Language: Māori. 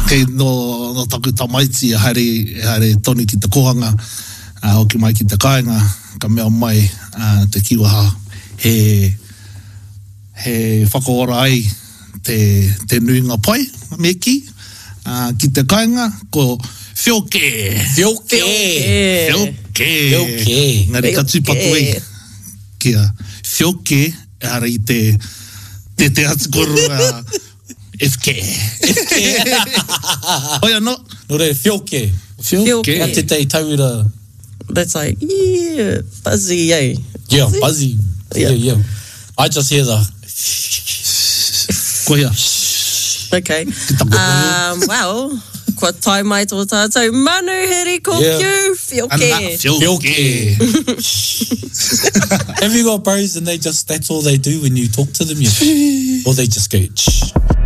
Kei no taku tamaiti haere tonu ki te kohanga, hoki mai ki te kāinga, ka mea mai te kiwaha he whakaora ai te nuinga pai, meki, ki te kāinga, ko whioke. Ngari ka tūpatu ei, kia whioke, ara i te atikoru FK. Oia no. No re, whioke. Ka te tei tauira. That's like, yeah, buzzy, eh? Yeah, buzzy. Yeah. I just hear the... Koia. Okay. Well, kua tai mai tō tātou manu heri ko kiu, whioke. Have you got bros and that's all they do when you talk to them? Or they just go, shh.